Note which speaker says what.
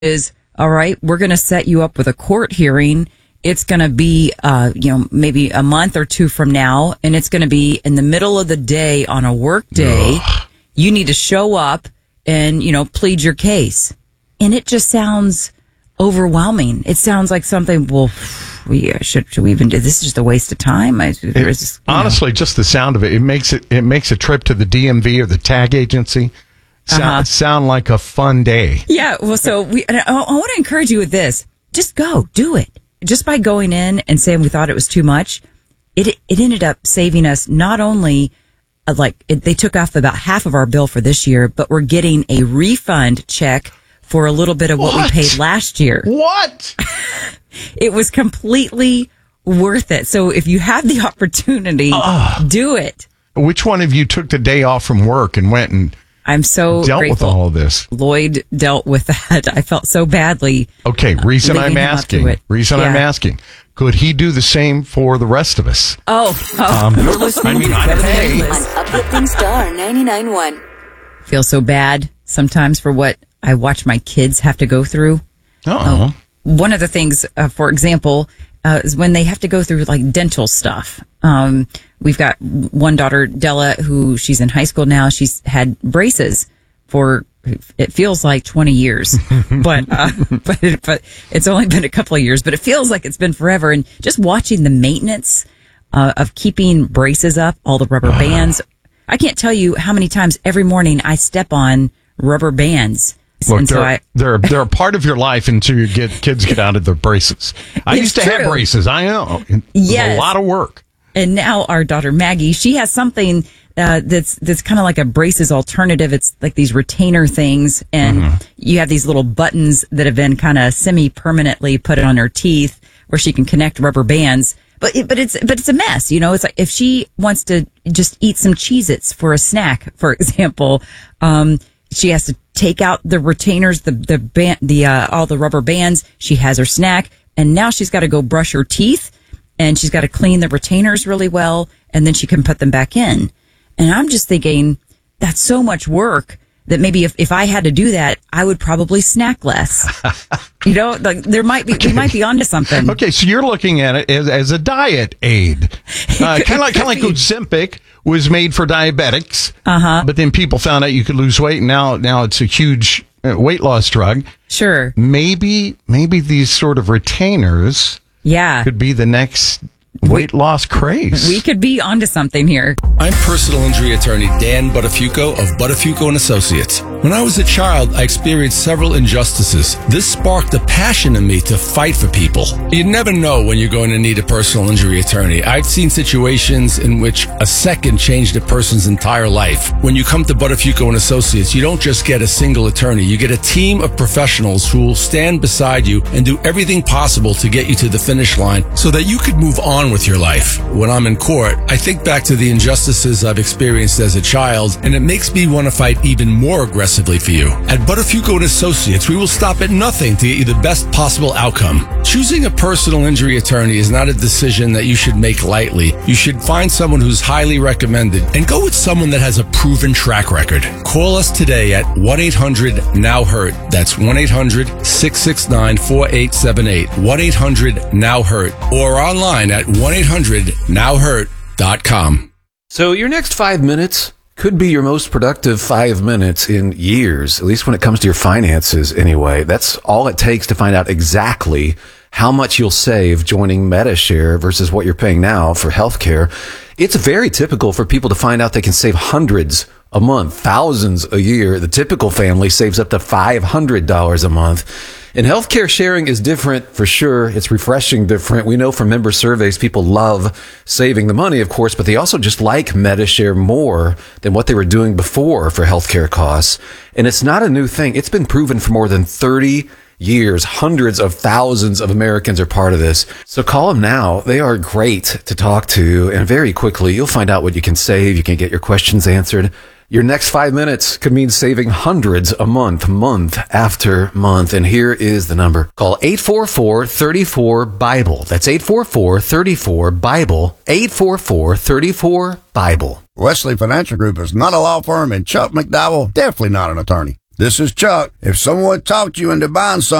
Speaker 1: is, all right, we're going to set you up with a court hearing. It's going to be, maybe a month or two from now, and it's going to be in the middle of the day on a work day. Ugh. You need to show up and, plead your case. And it just sounds overwhelming. It sounds like something, should we even do this? Is just a waste of time.
Speaker 2: Honestly, just the sound of it, it makes a trip to the DMV or the tag agency sound like a fun day.
Speaker 1: Yeah. Well, so I want to encourage you with this. Just go, do it. Just by going in and saying we thought it was too much, it ended up saving us not only they took off about half of our bill for this year, but we're getting a refund check for a little bit of what we paid last year.
Speaker 2: What?
Speaker 1: It was completely worth it. So if you have the opportunity, do it.
Speaker 2: Which one of you took the day off from work and went and
Speaker 1: I'm so
Speaker 2: dealt
Speaker 1: grateful.
Speaker 2: with all of this?
Speaker 1: Lloyd dealt with that. I felt so badly.
Speaker 2: Okay, reason I'm asking. Could he do the same for the rest of us?
Speaker 1: You're listening to
Speaker 3: on Uplifting Star 99.1.
Speaker 1: Feel so bad sometimes for what I watch my kids have to go through. One of the things, for example, is when they have to go through like dental stuff. We've got one daughter, Della, who she's in high school now. She's had braces for, it feels like 20 years, but it's only been a couple of years, but it feels like it's been forever. And just watching the maintenance of keeping braces up, all the rubber bands. I can't tell you how many times every morning I step on rubber bands.
Speaker 2: Look, they're a part of your life until kids get out of their braces. I used to have braces. I know. It's a lot of work.
Speaker 1: And now our daughter Maggie, she has something that's kind of like a braces alternative. It's like these retainer things, and you have these little buttons that have been kind of semi-permanently put on her teeth where she can connect rubber bands. But it's a mess, It's like if she wants to just eat some Cheez-Its for a snack, for example, she has to take out the retainers, all the rubber bands. She has her snack, and now she's got to go brush her teeth, and she's got to clean the retainers really well, and then she can put them back in. And I'm just thinking that's so much work that maybe if I had to do that, I would probably snack less. We might be onto something.
Speaker 2: Okay, so you're looking at it as a diet aid, kind of like Ozempic was made for diabetics. But then people found out you could lose weight, and now it's a huge weight loss drug.
Speaker 1: Sure.
Speaker 2: Maybe these sort of retainers, could be the next weight loss craze.
Speaker 1: We could be onto something here.
Speaker 4: I'm personal injury attorney Dan Buttafuoco of Buttafuoco and Associates. When I was a child, I experienced several injustices. This sparked a passion in me to fight for people. You never know when you're going to need a personal injury attorney. I've seen situations in which a second changed a person's entire life. When you come to Buttafuoco and Associates, you don't just get a single attorney. You get a team of professionals who will stand beside you and do everything possible to get you to the finish line so that you could move on with your life. When I'm in court, I think back to the injustices I've experienced as a child, and it makes me want to fight even more aggressively for you. At Buttafuoco and Associates, we will stop at nothing to get you the best possible outcome. Choosing a personal injury attorney is not a decision that you should make lightly. You should find someone who's highly recommended and go with someone that has a proven track record. Call us today at 1-800-NOW-HURT. That's 1-800-669-4878. 1-800-NOW-HURT. Or online at 1-800-NOW-HURT.com.
Speaker 5: So your next 5 minutes could be your most productive 5 minutes in years, at least when it comes to your finances anyway. That's all it takes to find out exactly how much you'll save joining Medi-Share versus what you're paying now for healthcare. It's very typical for people to find out they can save hundreds a month, thousands a year. The typical family saves up to $500 a month. And healthcare sharing is different for sure. It's refreshing different. We know from member surveys, people love saving the money, of course, but they also just like Medi-Share more than what they were doing before for healthcare costs. And it's not a new thing. It's been proven for more than 30 years. Hundreds of thousands of Americans are part of this. So call them now. They are great to talk to. And very quickly, you'll find out what you can save. You can get your questions answered. Your next 5 minutes could mean saving hundreds a month, month after month. And here is the number. Call 844-34-BIBLE. That's 844-34-BIBLE. 844-34-BIBLE.
Speaker 6: Wesley Financial Group is not a law firm, and Chuck McDowell, definitely not an attorney. This is Chuck. If someone talked you into buying something,